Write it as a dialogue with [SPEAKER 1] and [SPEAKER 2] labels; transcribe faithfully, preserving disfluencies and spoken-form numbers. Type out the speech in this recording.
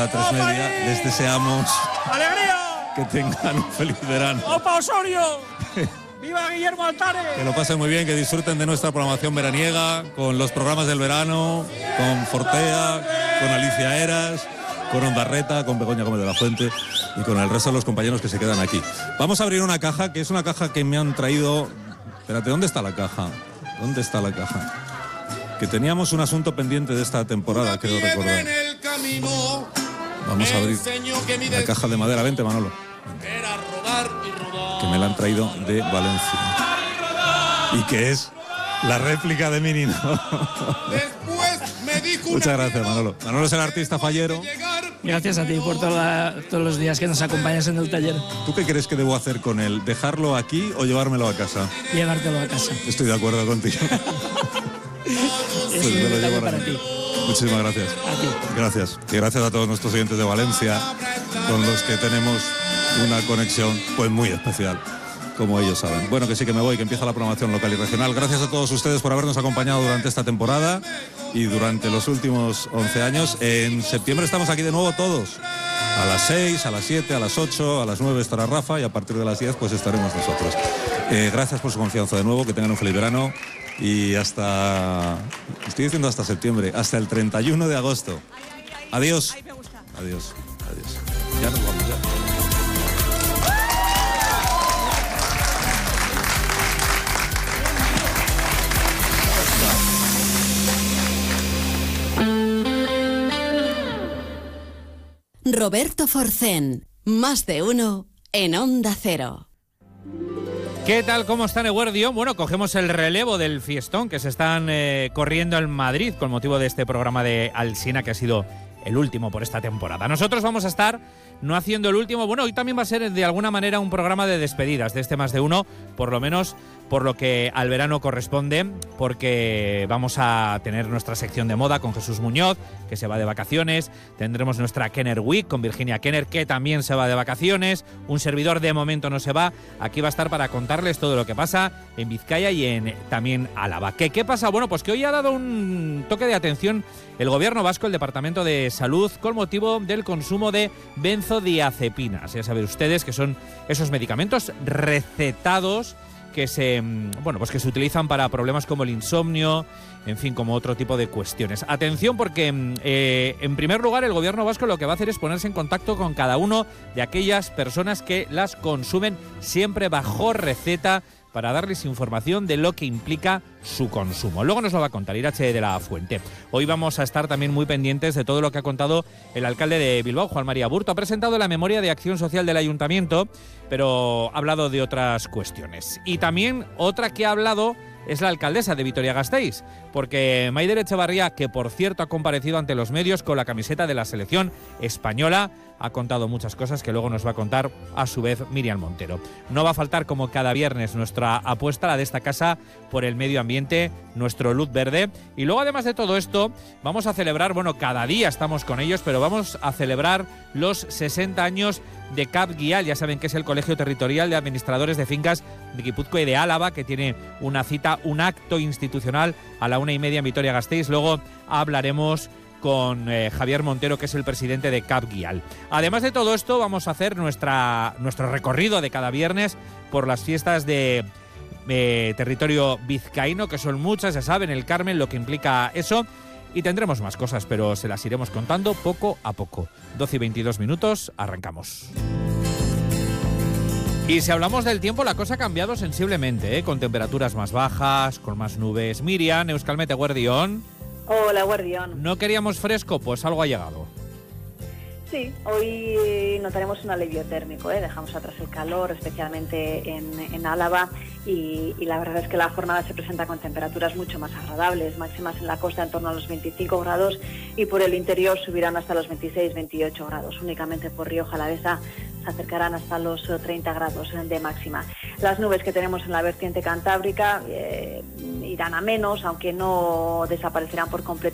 [SPEAKER 1] A Tres Media. Les deseamos
[SPEAKER 2] ¡alegría!
[SPEAKER 1] Que tengan un feliz verano.
[SPEAKER 2] ¡Opa Osorio! ¡Viva Guillermo Altares!
[SPEAKER 1] Que lo pasen muy bien, que disfruten de nuestra programación veraniega, con los programas del verano, con Fortea, con Alicia Eras, con Ondarreta, con Begoña Gómez de la Fuente y con el resto de los compañeros que se quedan aquí. Vamos a abrir una caja, que es una caja que me han traído... Espérate, ¿dónde está la caja? ¿Dónde está la caja? Que teníamos un asunto pendiente de esta temporada, creo recordar. Vamos a abrir la caja de madera. Vente, Manolo. Que me la han traído de Valencia. Y que es la réplica de Mini, ¿no? Muchas gracias, Manolo. Manolo es el artista fallero.
[SPEAKER 3] Gracias a ti por toda, todos los días que nos acompañas en el taller.
[SPEAKER 1] ¿Tú qué crees que debo hacer con él? ¿Dejarlo aquí o llevármelo a casa?
[SPEAKER 3] Llevártelo a casa.
[SPEAKER 1] Estoy de acuerdo contigo.
[SPEAKER 3] Es
[SPEAKER 1] Pues
[SPEAKER 3] un
[SPEAKER 1] me lo
[SPEAKER 3] detalle
[SPEAKER 1] llevo
[SPEAKER 3] para
[SPEAKER 1] ahora.
[SPEAKER 3] ti.
[SPEAKER 1] Muchísimas gracias.
[SPEAKER 3] A ti.
[SPEAKER 1] Gracias. Y gracias a todos nuestros oyentes de Valencia, con los que tenemos una conexión pues muy especial, como ellos saben. Bueno, que sí que me voy, que empieza la programación local y regional. Gracias a todos ustedes por habernos acompañado durante esta temporada y durante los últimos once años. En septiembre estamos aquí de nuevo todos. A las seis, a las siete, a las ocho, a las nueve estará Rafa y a partir de las diez pues estaremos nosotros. Eh, gracias por su confianza de nuevo, que tengan un feliz verano y hasta, estoy diciendo hasta septiembre, hasta el treinta y uno de agosto. Adiós. Adiós. Adiós. Ya nos vamos ya.
[SPEAKER 4] Roberto Forcén, más de uno en Onda Cero.
[SPEAKER 5] ¿Qué tal? ¿Cómo están, Eguerdio? Bueno, cogemos el relevo del fiestón que se están eh, corriendo en Madrid con motivo de este programa de Alsina, que ha sido el último por esta temporada. Nosotros vamos a estar no haciendo el último. Bueno, hoy también va a ser de alguna manera un programa de despedidas de este Más de Uno, por lo menos por lo que al verano corresponde, porque vamos a tener nuestra sección de moda con Jesús Muñoz, que se va de vacaciones. Tendremos nuestra Kenner Week con Virginia Kenner, que también se va de vacaciones. Un servidor de momento no se va. Aquí va a estar para contarles todo lo que pasa en Vizcaya y en también Álava. ¿Qué, qué pasa? Bueno, pues que hoy ha dado un toque de atención el gobierno vasco, el Departamento de Salud, con motivo del consumo de benzodiazepinas. Ya saben ustedes que son esos medicamentos recetados que se, bueno, pues que se utilizan para problemas como el insomnio, en fin, como otro tipo de cuestiones. Atención, porque eh, en primer lugar el gobierno vasco lo que va a hacer es ponerse en contacto con cada uno de aquellas personas que las consumen siempre bajo receta, para darles información de lo que implica su consumo. Luego nos lo va a contar Irache de la Fuente. Hoy vamos a estar también muy pendientes de todo lo que ha contado el alcalde de Bilbao, Juan María Burto. Ha presentado la memoria de acción social del ayuntamiento, pero ha hablado de otras cuestiones. Y también otra que ha hablado es la alcaldesa de Vitoria-Gasteiz, porque Maider Echevarría, que por cierto ha comparecido ante los medios con la camiseta de la selección española, ha contado muchas cosas que luego nos va a contar a su vez Miriam Montero. No va a faltar, como cada viernes, nuestra apuesta, la de esta casa, por el medio ambiente, nuestro luz verde. Y luego, además de todo esto, vamos a celebrar, bueno, cada día estamos con ellos, pero vamos a celebrar los sesenta años de C A P Guial. Ya saben que es el Colegio Territorial de Administradores de Fincas de Guipúzcoa y de Álava, que tiene una cita, un acto institucional a la una y media en Vitoria-Gasteiz. Luego hablaremos con eh, Javier Montero, que es el presidente de C A P Guial. Además de todo esto, vamos a hacer nuestra, nuestro recorrido de cada viernes por las fiestas de eh, territorio vizcaíno, que son muchas, ya saben, el Carmen, lo que implica eso. Y tendremos más cosas, pero se las iremos contando poco a poco. doce y veintidós minutos, arrancamos. Y si hablamos del tiempo, la cosa ha cambiado sensiblemente, ¿eh? Con temperaturas más bajas, con más nubes. Miriam, Euskalmet Eguerdión.
[SPEAKER 6] Hola, Guardián.
[SPEAKER 5] ¿No queríamos fresco? Pues algo ha llegado.
[SPEAKER 6] Sí, hoy notaremos un alivio térmico, ¿eh? Dejamos atrás el calor, especialmente en, en Álava, y, y la verdad es que la jornada se presenta con temperaturas mucho más agradables, máximas en la costa en torno a los veinticinco grados y por el interior subirán hasta los veintiséis veintiocho grados. Únicamente por Rioja Alavesa se acercarán hasta los treinta grados de máxima. Las nubes que tenemos en la vertiente cantábrica eh, irán a menos, aunque no desaparecerán por completo